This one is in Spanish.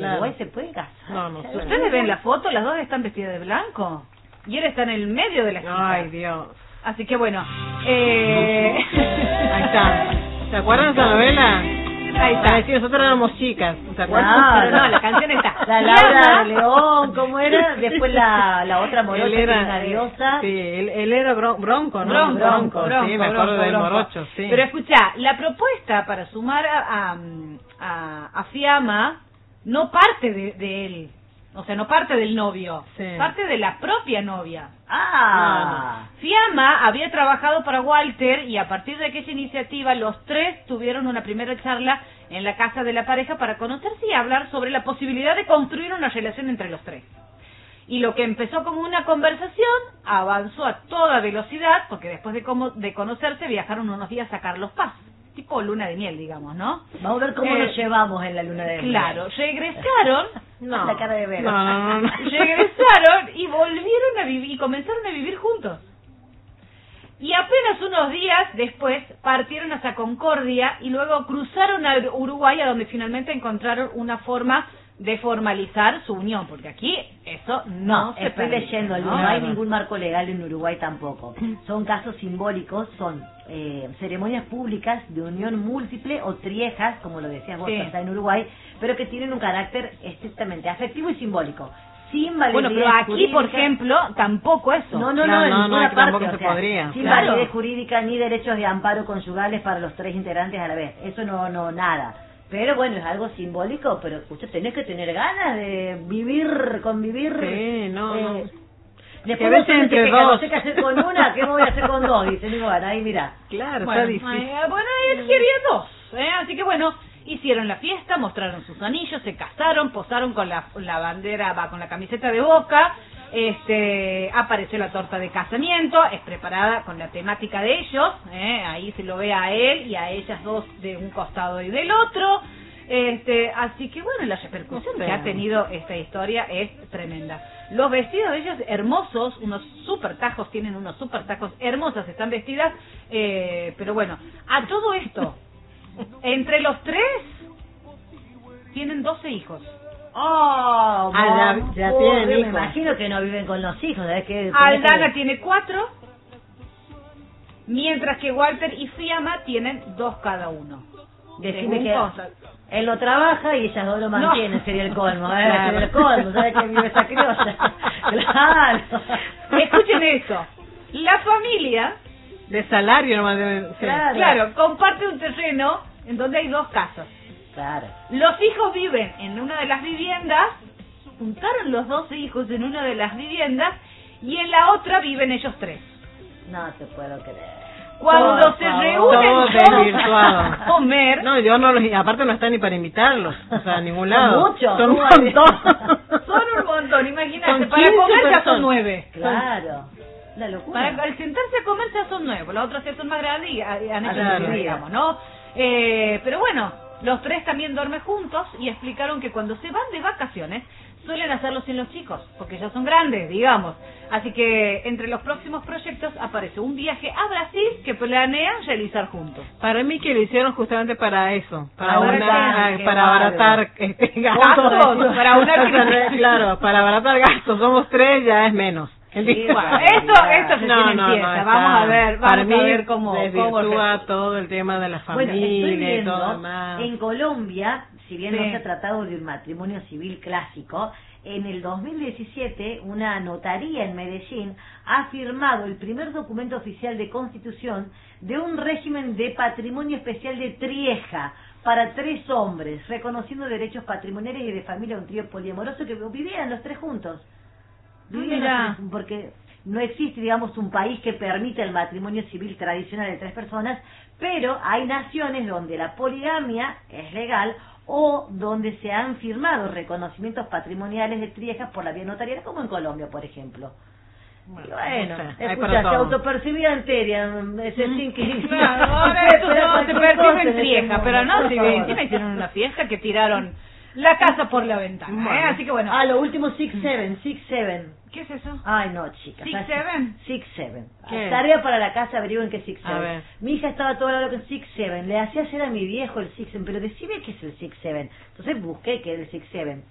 Claro. Uruguay se puede casar. No sé. Ustedes ven la foto, las dos están vestidas de blanco. Y él está en el medio de la chica. Ay, Dios. Así que bueno. Ahí está. ¿Se acuerdan de esa novela? Ahí está. Sí, nosotros éramos chicas. ¿Se acuerdan? Ah, Pero no, la canción está. La Laura de León, ¿cómo era? Después la otra morocha, Él que era era una diosa. Sí, él era Bronco, ¿no? Bronco, sí, me acuerdo del Bronco. morocho, sí. Pero escucha, la propuesta para sumar a Fiamma no parte de él. O sea, no parte del novio, Sí. parte de la propia novia. Fiamma había trabajado para Walter y a partir de aquella iniciativa los tres tuvieron una primera charla en la casa de la pareja para conocerse y hablar sobre la posibilidad de construir una relación entre los tres. Y lo que empezó como una conversación avanzó a toda velocidad porque después de conocerse viajaron unos días a Carlos Paz. Tipo luna de miel, digamos, ¿no? Vamos a ver cómo nos llevamos en la luna de miel. Claro, regresaron. No. La cara de Vera. No. Regresaron y volvieron a vivir y comenzaron a vivir juntos. Y apenas unos días después partieron hacia Concordia y luego cruzaron a Uruguay, a donde finalmente encontraron una forma de formalizar su unión, porque aquí eso no se estoy permite, leyendo, ¿no? no hay ningún marco legal en Uruguay tampoco. Son casos simbólicos, son ceremonias públicas de unión múltiple o triejas, como lo decías vos, Sí. acá en Uruguay, pero que tienen un carácter estrictamente afectivo y simbólico. Sin validez Bueno, pero aquí, jurídica. por ejemplo, tampoco eso. No, en No, ninguna que parte, tampoco o se sea, podría. sin Claro. validez jurídica ni derechos de amparo conyugales para los tres integrantes a la vez. Eso no, nada. Pero bueno, es algo simbólico, pero usted tenés que tener ganas de vivir, convivir. Sí, no. Después Que a veces vos tenés entre que dos. no sé qué hacer con una, ¿qué me voy a hacer con dos? Dice, digo, bueno, ahí mira. Claro, Bueno, está difícil. bueno, él quería dos, así que bueno, hicieron la fiesta, mostraron sus anillos, se casaron, posaron con la bandera, con la camiseta de Boca, apareció la torta de casamiento, es preparada con la temática de ellos, ahí se lo ve a él y a ellas dos de un costado y del otro, así que bueno, la repercusión que ha tenido esta historia es tremenda. Los vestidos de ellos hermosos, unos super tajos, tienen unos super tacos hermosas, están vestidas, pero bueno, a todo esto, entre los tres, tienen 12 hijos. Oh, ya tienen me hijos. imagino que no viven con los hijos, ¿sabes qué? Aldana tiene 4, mientras que Walter y Fiamma tienen 2 cada uno. Decime Según que cosas. él lo trabaja y ellas dos lo mantienen, No. sería el colmo, sería el colmo, ¿sabes que vive esa criolla? Claro. Escuchen esto, la familia, De salario nomás deben ser. claro, comparte un terreno en donde hay 2 casas. Claro. Los hijos viven en una de las viviendas, juntaron los 12 hijos en una de las viviendas y en la otra viven ellos 3. No te puedo creer. Cuando Por se favor. reúnen Todo todos desvirtuado. a comer, No, yo no los, aparte no está ni para invitarlos, o sea, a ningún lado. muchos, Son un ¿cómo hay? montón. son un montón, imagínate, Son para 15 comer ya personas. son 9. Claro. La locura. Para al sentarse a comer ya son 9, los otros ya son más grandes y han hecho Claro. su vida, digamos, ¿no? Pero bueno, los 3 también duermen juntos y explicaron que cuando se van de vacaciones suelen hacerlo sin los chicos, porque ya son grandes, digamos. Así que entre los próximos proyectos aparece un viaje a Brasil que planean realizar juntos. Para mí que lo hicieron justamente para eso, para Abaratar, qué para abaratar Gastos, gastos, para una crisis. claro, para abaratar gastos, somos 3 ya es menos. Sí, Bueno, esto recién empieza, está- vamos a ver, para vamos mí a ver cómo desvirtúa todo el tema de la Bueno, estoy familia y todo viendo, demás. en Colombia, si bien Sí. no se ha tratado de un matrimonio civil clásico, en el 2017 una notaría en Medellín ha firmado el primer documento oficial de constitución de un régimen de patrimonio especial de trieja para 3 hombres, reconociendo derechos patrimoniales y de familia a un trío poliamoroso que vivían los 3 juntos. Vivían mira. los 3, porque no existe, digamos, un país que permita el matrimonio civil tradicional de 3 personas, pero hay naciones donde la poligamia es legal o donde se han firmado reconocimientos patrimoniales de triejas por la vía notarial, como en Colombia, por ejemplo. Bueno, Bueno, no sé, hay escucha, para se todo. autopercibía enteria, ese inquilino. Claro, ahora esto se percibe trieja, pero no, si bien encima hicieron una fiesta que tiraron la casa por la ventana, Bueno. así que bueno. Ah, lo último 6-7. ¿Qué es eso? Ay, no, chicas. 6-7? 6-7. ¿Qué? Tarea para la casa, averigüen qué es A 6-7. ver. Mi hija estaba toda la hora con 6-7. Le hacía hacer a mi viejo el 6-7, pero decime qué es el 6-7. Entonces busqué qué era el 6-7.